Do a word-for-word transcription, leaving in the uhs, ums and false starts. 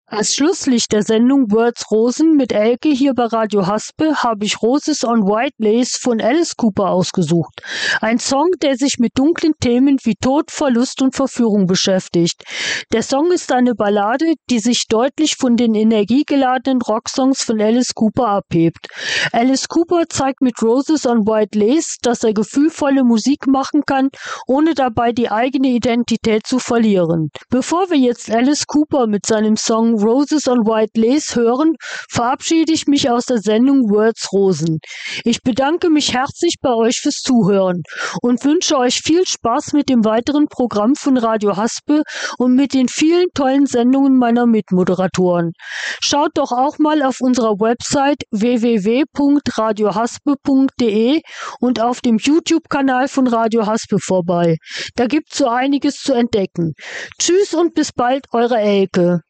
Als Schlusslicht der Sendung Words Rosen mit Elke hier bei Radio Haspe habe ich Roses on White Lace von Alice Cooper ausgesucht. Ein Song, der sich mit dunklen Themen wie Tod, Verlust und Verführung beschäftigt. Der Song ist eine Ballade, die sich deutlich von den energiegeladenen Rocksongs von Alice Cooper abhebt. Alice Cooper zeigt mit Roses on White Lace, dass er gefühlvolle Musik machen kann, ohne dabei die eigene Identität zu verlieren. Bevor wir jetzt Alice Cooper mit seinem Song Roses on White Lace hören, verabschiede ich mich aus der Sendung Words Rosen. Ich bedanke mich herzlich bei euch fürs Zuhören und wünsche euch viel Spaß mit dem weiteren Programm von Radio Haspe und mit den vielen tollen Sendungen meiner Mitmoderatoren. Schaut doch auch mal auf unserer Website w w w punkt radio haspe punkt de und auf dem YouTube-Kanal von Radio Haspe vorbei. Da gibt's so einiges zu entdecken. Tschüss und bis bald, eure Elke.